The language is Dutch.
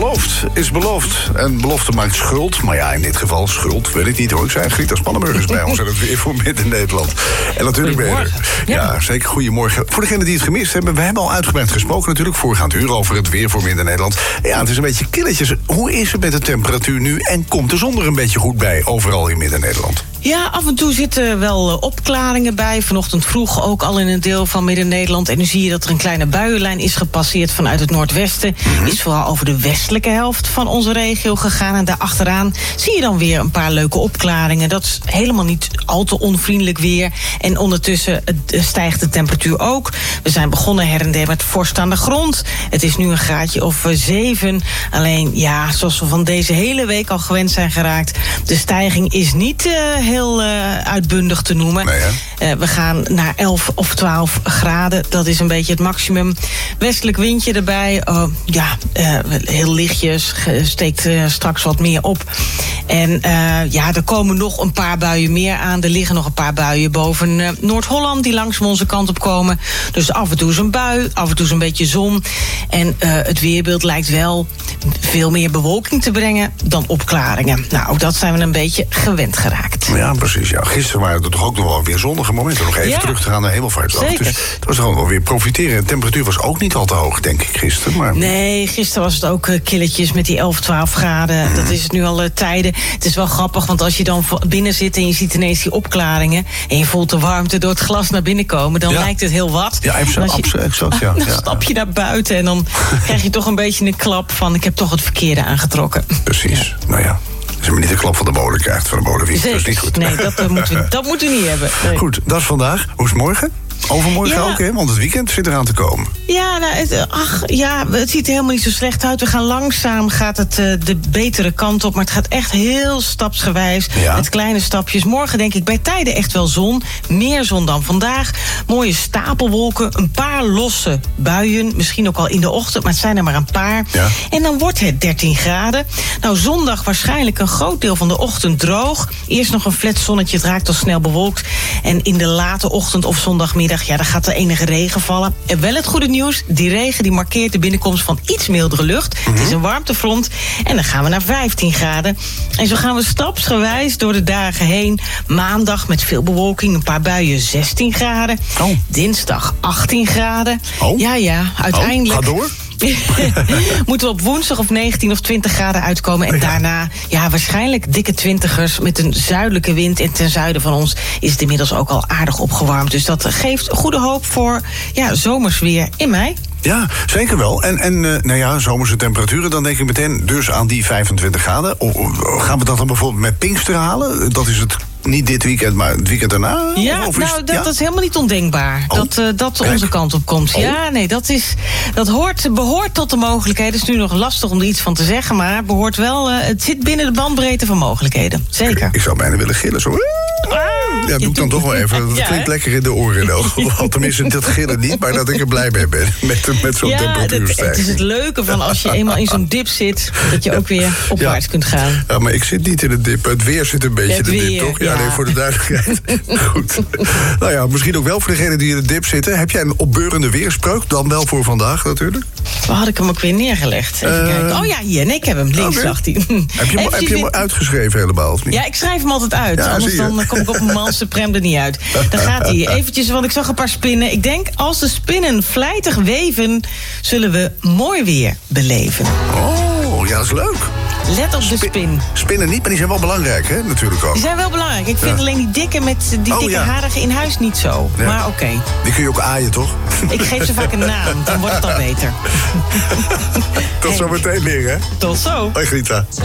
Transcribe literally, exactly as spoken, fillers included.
Beloofd is beloofd. En belofte maakt schuld. Maar ja, in dit geval schuld, weet ik niet hoor. Ik zei Grieter Spannenburg is bij ons en het weer voor Midden-Nederland. En natuurlijk ben je er. Ja, ja, zeker. Goedemorgen. Voor degenen die het gemist hebben, we hebben al uitgebreid gesproken natuurlijk voorgaand uur over het weer voor Midden-Nederland. Ja, het is een beetje killetjes. Hoe is het met de temperatuur nu? En komt de zon er een beetje goed bij overal in Midden-Nederland? Ja, af en toe zitten wel opklaringen bij. Vanochtend vroeg ook al in een deel van Midden-Nederland. En nu zie je dat er een kleine buienlijn is gepasseerd vanuit het noordwesten. Mm-hmm. Is vooral over de westelijke helft van onze regio gegaan. En daarachteraan zie je dan weer een paar leuke opklaringen. Dat is helemaal niet al te onvriendelijk weer. En ondertussen stijgt de temperatuur ook. We zijn begonnen her en der met vorst aan de grond. Het is nu een graadje of zeven. Alleen, ja, zoals we van deze hele week al gewend zijn geraakt, de stijging is niet uh, heel uh, uitbundig te noemen. Nee, uh, we gaan naar elf of twaalf graden. Dat is een beetje het maximum. Westelijk windje erbij. Uh, ja, uh, heel lichtjes. Steekt uh, straks wat meer op. En uh, ja, er komen nog een paar buien meer aan. Er liggen nog een paar buien boven uh, Noord-Holland die langzaam onze kant op komen. Dus af en toe is een bui, af en toe is een beetje zon. En uh, het weerbeeld lijkt wel veel meer bewolking te brengen dan opklaringen. Nou, ook dat zijn we een beetje gewend geraakt. Ja, precies. Ja. Gisteren waren er toch ook nog wel weer zonnige momenten. Nog even ja. terug te gaan naar Hemelvaartsdag. Dus het was gewoon wel weer profiteren. De temperatuur was ook niet al te hoog, denk ik, gisteren. Maar... Nee, gisteren was het ook uh, killetjes met die elf, twaalf graden. Mm. Dat is het nu al uh, tijden. Het is wel grappig, want als je dan binnen zit en je ziet ineens die opklaringen en je voelt de warmte door het glas naar binnen komen, dan ja. lijkt het heel wat. Ja, exact. Je, exact ja. Dan ja. stap je naar buiten en dan krijg je toch een beetje een klap van ik heb toch het verkeerde aangetrokken. Precies. Ja. Nou ja. Als je maar niet de klap van de molen krijgt, van de molenwind. Dat is niet goed. Nee, dat, uh, moeten, we, dat moeten we niet hebben. Nee. Goed, dat is vandaag. Hoe is het morgen? Overmorgen ja. ook, hè? Want het weekend zit eraan te komen. Ja, nou, het, ach, ja, het ziet er helemaal niet zo slecht uit. We gaan langzaam, gaat het uh, de betere kant op. Maar het gaat echt heel stapsgewijs. Ja. Met kleine stapjes. Morgen denk ik bij tijden echt wel zon. Meer zon dan vandaag. Mooie stapelwolken. Een paar losse buien. Misschien ook al in de ochtend, maar het zijn er maar een paar. Ja. En dan wordt het dertien graden. Nou, zondag waarschijnlijk een groot deel van de ochtend droog. Eerst nog een flat zonnetje. Het raakt al snel bewolkt. En in de late ochtend of zondagmiddag, ja, dan gaat er enige regen vallen. En wel het goede nieuws, die regen die markeert de binnenkomst van iets mildere lucht. Mm-hmm. Het is een warmtefront en dan gaan we naar vijftien graden. En zo gaan we stapsgewijs door de dagen heen. Maandag met veel bewolking, een paar buien, zestien graden. Oh. Dinsdag achttien graden. Oh. Ja, ja, uiteindelijk. Oh, ga door. Moeten we op woensdag of negentien of twintig graden uitkomen. En daarna, ja, waarschijnlijk dikke twintigers met een zuidelijke wind. En ten zuiden van ons is het inmiddels ook al aardig opgewarmd. Dus dat geeft goede hoop voor ja, zomers weer in mei. Ja, zeker wel. En, en uh, nou ja, zomerse temperaturen, dan denk ik meteen dus aan die vijfentwintig graden. O, gaan we dat dan bijvoorbeeld met Pinksteren halen? Dat is het niet dit weekend, maar het weekend daarna? Ja, of nou, is, dat, ja? dat is helemaal niet ondenkbaar. Oh, dat uh, dat kijk. onze kant op komt. Oh. Ja, nee, dat, is, dat hoort, behoort tot de mogelijkheden. Het is nu nog lastig om er iets van te zeggen, maar behoort wel, uh, het zit binnen de bandbreedte van mogelijkheden. Zeker. Ik, ik zou bijna willen gillen, zo. Ah, ja, doe ik dan toch wel even. Dat ja, klinkt hè? lekker in de oren. Nou. Tenminste, dat gillen niet, maar dat ik er blij mee ben. Met, met zo'n ja, temperatuurstijging. Het is het leuke van als je eenmaal in zo'n dip zit, dat je ook weer opwaarts ja. kunt gaan. Ja, maar ik zit niet in de dip. Het weer zit een beetje in de dip, toch? Ja, ja, nee, voor de duidelijkheid. Goed. Nou ja, misschien ook wel voor degenen die in de dip zitten. Heb jij een opbeurende weerspreuk? Dan wel voor vandaag natuurlijk. Waar had ik hem ook weer neergelegd? Even uh, kijken. Oh ja, hier. Nee, ik heb hem. Links okay. lag hij. Heb je, hem, heb je hem uitgeschreven helemaal, of niet? Ja, ik schrijf hem altijd uit. Ja, anders dan kom ik op mijn man supreme er niet uit. Dan gaat hij. Eventjes, want ik zag een paar spinnen. Ik denk, als de spinnen vlijtig weven, zullen we mooi weer beleven. Oh, ja, dat is leuk. Let op de spin. Spinnen niet, maar die zijn wel belangrijk, hè? Natuurlijk ook. Die zijn wel belangrijk. Ik vind ja. alleen die dikke met die oh, dikke ja. harige in huis niet zo. Ja. Maar oké. Okay. Die kun je ook aaien, toch? Ik geef ze vaak een naam, dan wordt het al beter. Tot hey. zo meteen weer, hè? Tot zo. Hoi, Grita.